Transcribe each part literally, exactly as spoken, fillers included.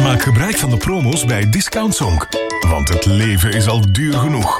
Maak gebruik van de promo's bij Discount Zonk. Want het leven is al duur genoeg.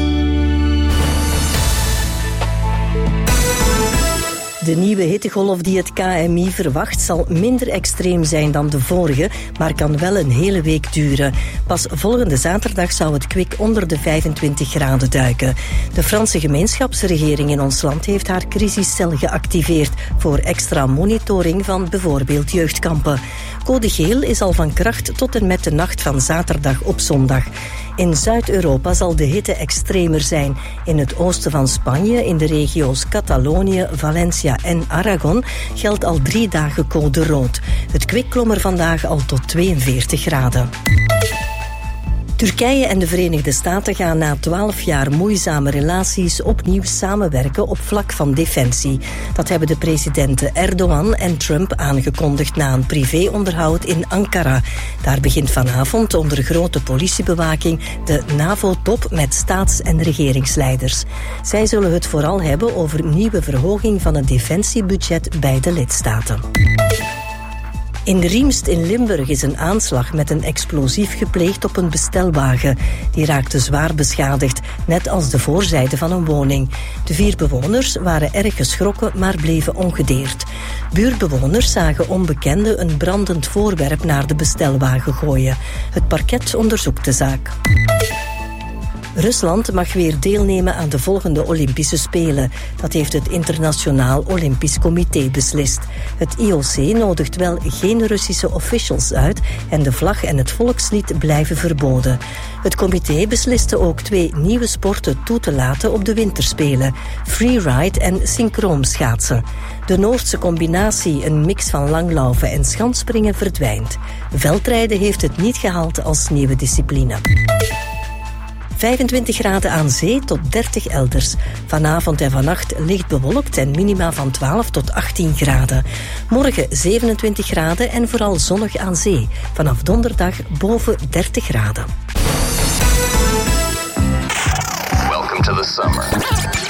De nieuwe hittegolf die het K M I verwacht zal minder extreem zijn dan de vorige, maar kan wel een hele week duren. Pas volgende zaterdag zou het kwik onder de vijfentwintig graden duiken. De Franse gemeenschapsregering in ons land heeft haar crisiscel geactiveerd voor extra monitoring van bijvoorbeeld jeugdkampen. Code geel is al van kracht tot en met de nacht van zaterdag op zondag. In Zuid-Europa zal de hitte extremer zijn. In het oosten van Spanje, in de regio's Catalonië, Valencia en Aragon geldt al drie dagen code rood. Het kwik klom er vandaag al tot tweeënveertig graden. Turkije en de Verenigde Staten gaan na twaalf jaar moeizame relaties opnieuw samenwerken op vlak van defensie. Dat hebben de presidenten Erdogan en Trump aangekondigd na een privéonderhoud in Ankara. Daar begint vanavond onder grote politiebewaking de NAVO-top met staats- en regeringsleiders. Zij zullen het vooral hebben over nieuwe verhoging van het defensiebudget bij de lidstaten. In Riemst in Limburg is een aanslag met een explosief gepleegd op een bestelwagen. Die raakte zwaar beschadigd, net als de voorzijde van een woning. De vier bewoners waren erg geschrokken, maar bleven ongedeerd. Buurtbewoners zagen onbekenden een brandend voorwerp naar de bestelwagen gooien. Het parket onderzoekt de zaak. Rusland mag weer deelnemen aan de volgende Olympische Spelen. Dat heeft het Internationaal Olympisch Comité beslist. Het I O C nodigt wel geen Russische officials uit en de vlag en het volkslied blijven verboden. Het comité besliste ook twee nieuwe sporten toe te laten op de winterspelen: freeride en synchroonschaatsen. De Noordse combinatie, een mix van langlaufen en schansspringen, verdwijnt. Veldrijden heeft het niet gehaald als nieuwe discipline. vijfentwintig graden aan zee tot dertig elders. Vanavond en vannacht licht bewolkt en minima van twaalf tot achttien graden. Morgen zevenentwintig graden en vooral zonnig aan zee. Vanaf donderdag boven dertig graden. Welcome to the summer.